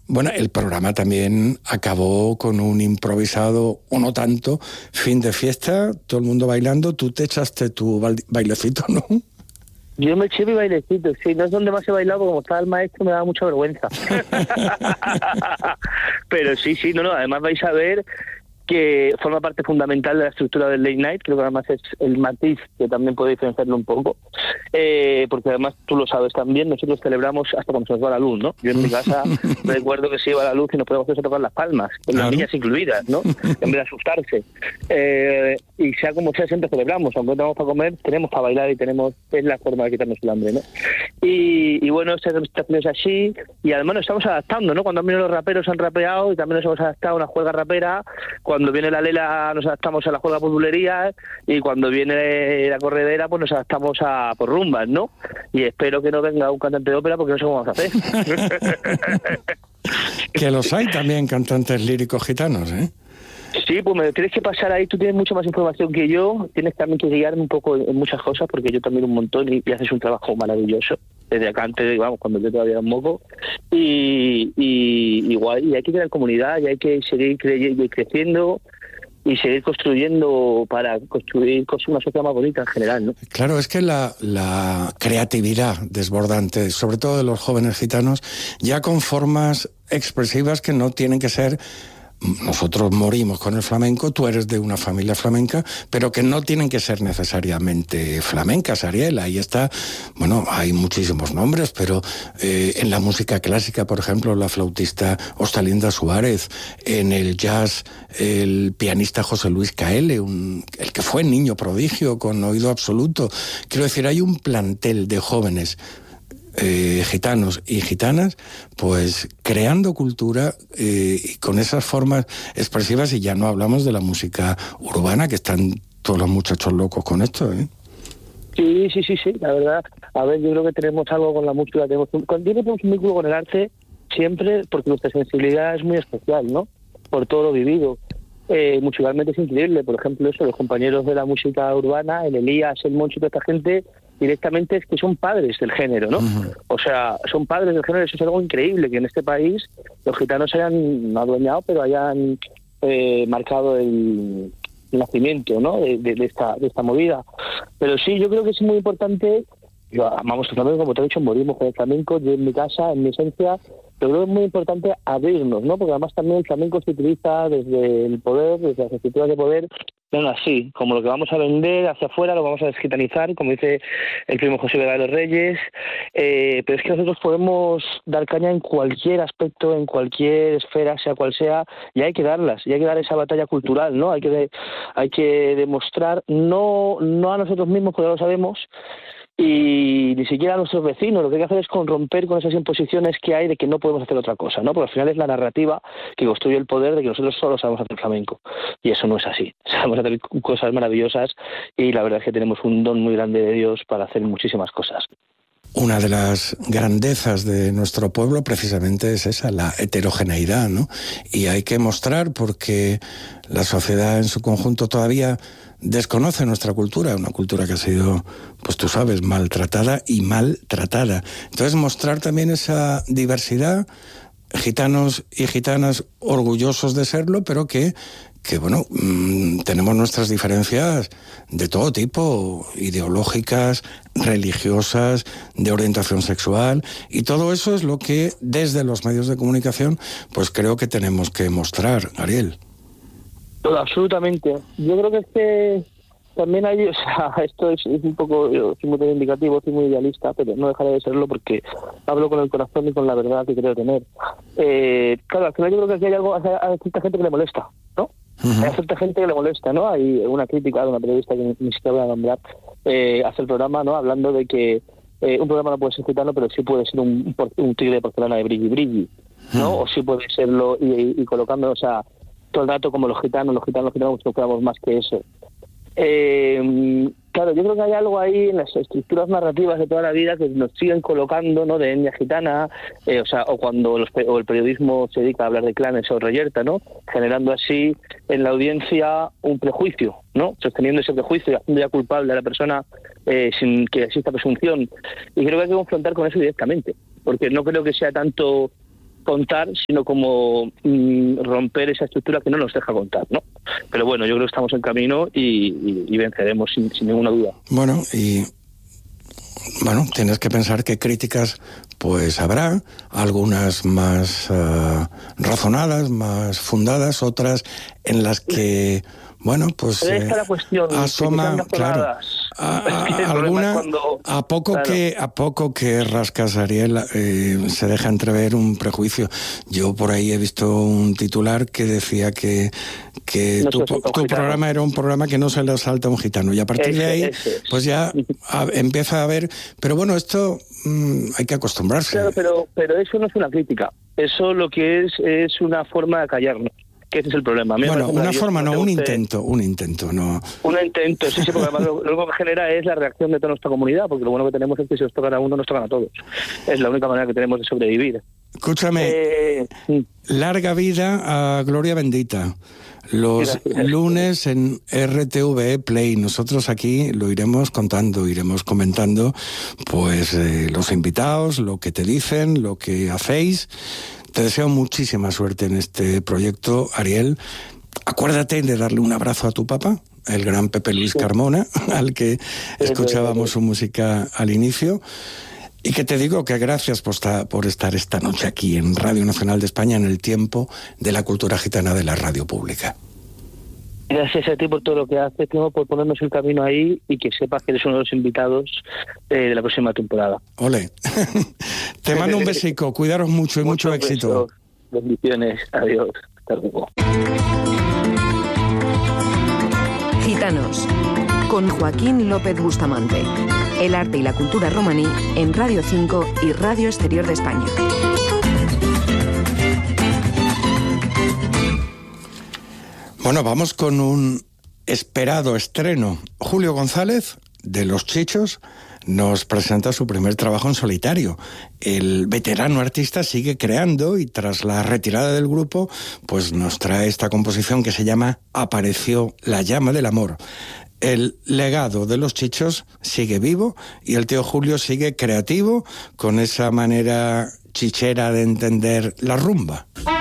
Bueno, el programa también acabó con un improvisado, o no tanto, fin de fiesta, todo el mundo bailando, tú te echaste tu bailecito, ¿no? Yo me eché mi bailecito, sí, no es donde más he bailado, como estaba el maestro me daba mucha vergüenza. Pero sí, no, además vais a ver que forma parte fundamental de la estructura del late night, creo que además es el matiz que también puede diferenciarlo un poco, porque además tú lo sabes también, nosotros celebramos hasta cuando se nos va la luz, ¿no? Yo en mi casa recuerdo que se iba la luz y nos podíamos hacer tocar las palmas, con las niñas incluidas, ¿no? En vez de asustarse. Y sea como sea, siempre celebramos, aunque no tenemos para comer, tenemos para bailar y es la forma de quitarnos el hambre, ¿no? Y bueno, esta presentación es así, y además nos estamos adaptando, ¿no? Cuando han venido los raperos han rapeado y también nos hemos adaptado a una juega rapera. Cuando viene la lela nos adaptamos a la juega por bulerías, y cuando viene la corredera pues nos adaptamos a por rumbas, ¿no? Y espero que no venga un cantante de ópera porque no sé cómo vamos a hacer. Que los hay también cantantes líricos gitanos, ¿eh? Sí, pues me tienes que pasar ahí, tú tienes mucha más información que yo, tienes también que guiarme un poco en muchas cosas, porque yo también un montón y haces un trabajo maravilloso, desde acá antes, vamos, cuando yo todavía era un moco, y igual, y hay que crear comunidad, y hay que seguir creciendo, y seguir construyendo para construir una sociedad más bonita en general, ¿no? Claro, es que la creatividad desbordante, sobre todo de los jóvenes gitanos, ya con formas expresivas que no tienen que ser... Nosotros morimos con el flamenco, tú eres de una familia flamenca, pero que no tienen que ser necesariamente flamencas, Ariel. Ahí está, bueno, hay muchísimos nombres, pero en la música clásica, por ejemplo, la flautista Ostalinda Suárez, en el jazz, el pianista José Luis Caele, el que fue niño prodigio con oído absoluto. Quiero decir, hay un plantel de jóvenes gitanos y gitanas, pues creando cultura y con esas formas expresivas, y ya no hablamos de la música urbana, que están todos los muchachos locos con esto, ¿eh? Sí, la verdad, a ver, yo creo que tenemos algo con la música, tenemos un vínculo con el arte siempre, porque nuestra sensibilidad es muy especial, ¿no? Por todo lo vivido. Musicalmente es increíble, por ejemplo, eso, los compañeros de la música urbana, el Elías, el Moncho y toda esta gente, directamente es que son padres del género, ¿no? Uh-huh. O sea, son padres del género, eso es algo increíble, que en este país los gitanos hayan no adueñado, pero hayan marcado el nacimiento, ¿no? de esta movida. Pero sí, yo creo que es muy importante, amamos el flamenco, como te he dicho, morimos con el flamenco, yo en mi casa, en mi esencia, pero creo que es muy importante abrirnos, ¿no? Porque además también el flamenco se utiliza desde el poder, desde las estructuras de poder, no así, como lo que vamos a vender hacia afuera, lo vamos a desgitanizar, como dice el primo José Vega de los Reyes, pero es que nosotros podemos dar caña en cualquier aspecto, en cualquier esfera, sea cual sea, y hay que darlas, y hay que dar esa batalla cultural, ¿no? Hay que demostrar, no a nosotros mismos, porque ya lo sabemos, y ni siquiera a nuestros vecinos. Lo que hay que hacer es romper con esas imposiciones que hay de que no podemos hacer otra cosa, ¿no? Porque al final es la narrativa que construye el poder de que nosotros solo sabemos hacer flamenco, y eso no es así. Sabemos hacer cosas maravillosas, y la verdad es que tenemos un don muy grande de Dios para hacer muchísimas cosas. Una de las grandezas de nuestro pueblo precisamente es esa, la heterogeneidad, ¿no? Y hay que mostrar, porque la sociedad en su conjunto todavía desconoce nuestra cultura, una cultura que ha sido, pues tú sabes, maltratada. Entonces mostrar también esa diversidad, gitanos y gitanas orgullosos de serlo, pero que bueno, tenemos nuestras diferencias de todo tipo, ideológicas, religiosas, de orientación sexual, y todo eso es lo que desde los medios de comunicación pues creo que tenemos que mostrar, Ariel. Absolutamente. Yo creo que también hay, o sea, esto es un poco, yo soy muy reivindicativo, soy muy idealista, pero no dejaré de serlo porque hablo con el corazón y con la verdad que creo tener. Claro, al final yo creo que aquí hay algo, hay cierta gente que le molesta, ¿no? Uh-huh. Hay cierta gente que le molesta, ¿no? Hay una crítica de una periodista que ni siquiera voy a nombrar, hace el programa, ¿no? Hablando de que un programa no puede ser gitano, pero sí puede ser un tigre de porcelana de brilli, ¿no? Uh-huh. O sí puede serlo y colocando, o sea, todo el rato como los gitanos no esperamos más que eso. Claro, yo creo que hay algo ahí en las estructuras narrativas de toda la vida que nos siguen colocando, ¿no? De etnia gitana, o cuando el periodismo se dedica a hablar de clanes o reyerta, ¿no? Generando así en la audiencia un prejuicio, ¿no? Sosteniendo ese prejuicio y haciendo ya culpable a la persona sin que exista presunción. Y creo que hay que confrontar con eso directamente, porque no creo que sea tanto contar, sino como romper esa estructura que no nos deja contar, ¿no? Pero bueno, yo creo que estamos en camino y venceremos sin ninguna duda. Bueno, tienes que pensar que críticas pues habrá, algunas más razonadas, más fundadas, otras en las que la cuestión, asoma, claro, alguna, a poco que rascas, Ariel, se deja entrever un prejuicio. Yo por ahí he visto un titular que decía que no tu programa era un programa que no se le salta a un gitano, y a partir de ahí pues ya empieza a haber, pero bueno, esto hay que acostumbrarse. Claro, pero eso no es una crítica, eso lo que es una forma de callarnos. Que ese es el problema. Bueno, una forma no, un intento, no. Un intento, sí, porque además lo único que genera es la reacción de toda nuestra comunidad, porque lo bueno que tenemos es que si os tocan a uno, nos tocan a todos. Es la única manera que tenemos de sobrevivir. Escúchame, larga vida a Gloria Bendita. Los lunes en RTV Play. Nosotros aquí lo iremos contando, iremos comentando, pues los invitados, lo que te dicen, lo que hacéis. Te deseo muchísima suerte en este proyecto, Ariel. Acuérdate de darle un abrazo a tu papá, el gran Pepe Luis Carmona, al que escuchábamos su música al inicio. Y que te digo que gracias por estar esta noche aquí en Radio Nacional de España, en el tiempo de la cultura gitana de la radio pública. Gracias a ti por todo lo que haces, por ponernos el camino ahí y que sepas que eres uno de los invitados de la próxima temporada. Ole. Te mando un besico, cuidaros mucho y mucho éxito. Bendiciones, adiós. Hasta luego. Gitanos, con Joaquín López Bustamante. El arte y la cultura romaní en Radio 5 y Radio Exterior de España. Bueno, vamos con un esperado estreno. Julio González, de Los Chichos, nos presenta su primer trabajo en solitario. El veterano artista sigue creando y tras la retirada del grupo, pues nos trae esta composición que se llama Apareció la llama del amor. El legado de Los Chichos sigue vivo y el tío Julio sigue creativo con esa manera chichera de entender la rumba.